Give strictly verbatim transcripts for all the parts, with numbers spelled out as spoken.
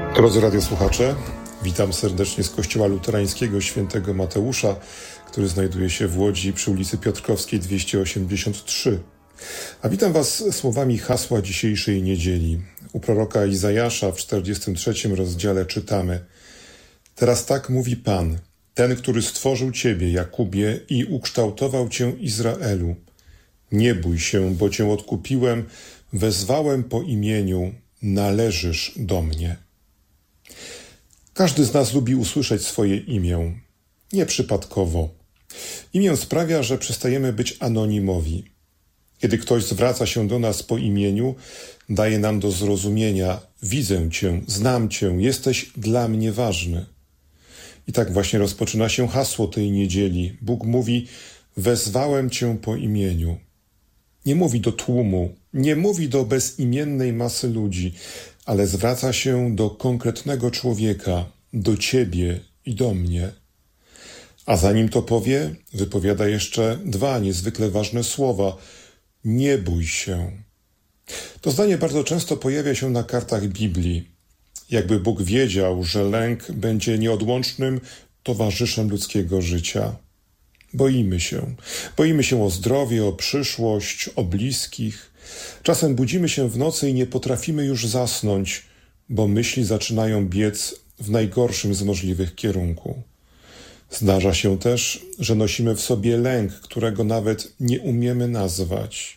Drodzy radiosłuchacze, witam serdecznie z Kościoła Luterańskiego Świętego Mateusza, który znajduje się w Łodzi przy ulicy Piotrkowskiej dwieście osiemdziesiąt trzy. A witam Was słowami hasła dzisiejszej niedzieli. U proroka Izajasza w czterdziestym trzecim rozdziale czytamy: Teraz tak mówi Pan, ten, który stworzył Ciebie, Jakubie, i ukształtował Cię, Izraelu. Nie bój się, bo Cię odkupiłem, wezwałem po imieniu, należysz do mnie. Każdy z nas lubi usłyszeć swoje imię. Nieprzypadkowo. Imię sprawia, że przestajemy być anonimowi. Kiedy ktoś zwraca się do nas po imieniu, daje nam do zrozumienia: widzę Cię, znam Cię, jesteś dla mnie ważny. I tak właśnie rozpoczyna się hasło tej niedzieli. Bóg mówi: wezwałem Cię po imieniu. Nie mówi do tłumu, nie mówi do bezimiennej masy ludzi, ale zwraca się do konkretnego człowieka, do Ciebie i do mnie. A zanim to powie, wypowiada jeszcze dwa niezwykle ważne słowa: nie bój się. To zdanie bardzo często pojawia się na kartach Biblii. Jakby Bóg wiedział, że lęk będzie nieodłącznym towarzyszem ludzkiego życia. Boimy się. Boimy się o zdrowie, o przyszłość, o bliskich. Czasem budzimy się w nocy i nie potrafimy już zasnąć, bo myśli zaczynają biec w najgorszym z możliwych kierunku. Zdarza się też, że nosimy w sobie lęk, którego nawet nie umiemy nazwać.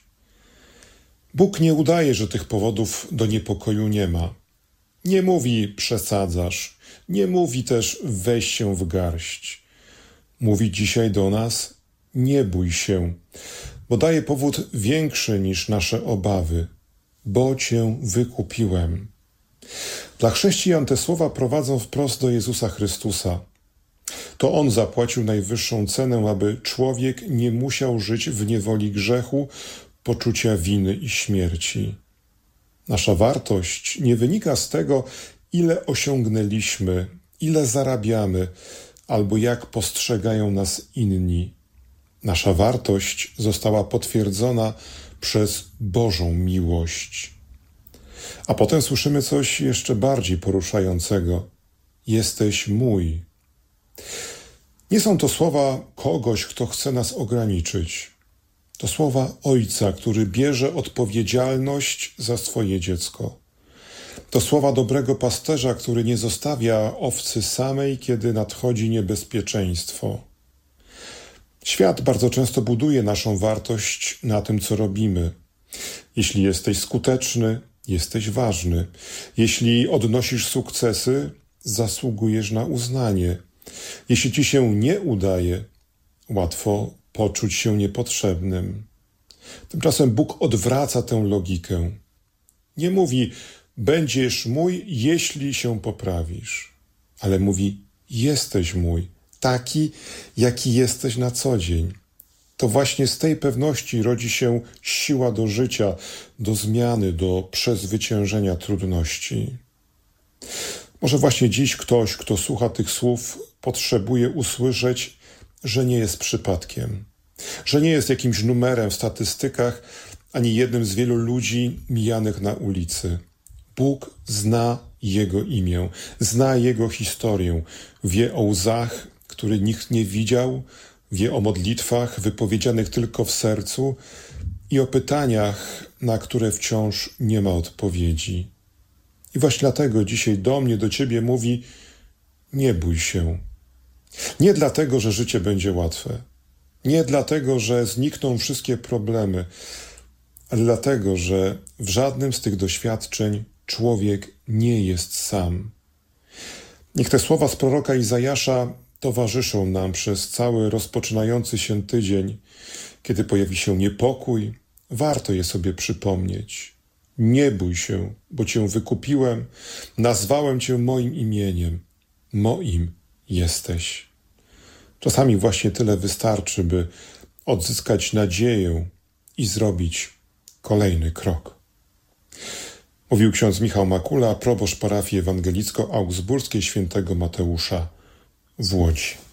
Bóg nie udaje, że tych powodów do niepokoju nie ma. Nie mówi: przesadzasz. Nie mówi też: weź się w garść. Mówi dzisiaj do nas: nie bój się, bo daje powód większy niż nasze obawy, bo Cię wykupiłem. Dla chrześcijan te słowa prowadzą wprost do Jezusa Chrystusa. To On zapłacił najwyższą cenę, aby człowiek nie musiał żyć w niewoli grzechu, poczucia winy i śmierci. Nasza wartość nie wynika z tego, ile osiągnęliśmy, ile zarabiamy, albo jak postrzegają nas inni. Nasza wartość została potwierdzona przez Bożą miłość. A potem słyszymy coś jeszcze bardziej poruszającego: jesteś mój. Nie są to słowa kogoś, kto chce nas ograniczyć. To słowa Ojca, który bierze odpowiedzialność za swoje dziecko. To słowa dobrego pasterza, który nie zostawia owcy samej, kiedy nadchodzi niebezpieczeństwo. Świat bardzo często buduje naszą wartość na tym, co robimy. Jeśli jesteś skuteczny, jesteś ważny. Jeśli odnosisz sukcesy, zasługujesz na uznanie. Jeśli ci się nie udaje, łatwo poczuć się niepotrzebnym. Tymczasem Bóg odwraca tę logikę. Nie mówi: będziesz mój, jeśli się poprawisz. Ale mówi: jesteś mój, taki, jaki jesteś na co dzień. To właśnie z tej pewności rodzi się siła do życia, do zmiany, do przezwyciężenia trudności. Może właśnie dziś ktoś, kto słucha tych słów, potrzebuje usłyszeć, że nie jest przypadkiem, że nie jest jakimś numerem w statystykach, ani jednym z wielu ludzi mijanych na ulicy. Bóg zna Jego imię, zna Jego historię, wie o łzach, które nikt nie widział, wie o modlitwach wypowiedzianych tylko w sercu i o pytaniach, na które wciąż nie ma odpowiedzi. I właśnie dlatego dzisiaj do mnie, do Ciebie mówi: nie bój się. Nie dlatego, że życie będzie łatwe. Nie dlatego, że znikną wszystkie problemy, ale dlatego, że w żadnym z tych doświadczeń człowiek nie jest sam. Niech te słowa z proroka Izajasza towarzyszą nam przez cały rozpoczynający się tydzień. Kiedy pojawi się niepokój, warto je sobie przypomnieć. Nie bój się, bo Cię wykupiłem, nazwałem Cię moim imieniem. Moim jesteś. Czasami właśnie tyle wystarczy, by odzyskać nadzieję i zrobić kolejny krok. Mówił ksiądz Michał Makula, proboszcz parafii ewangelicko-augsburskiej Świętego Mateusza w Łodzi.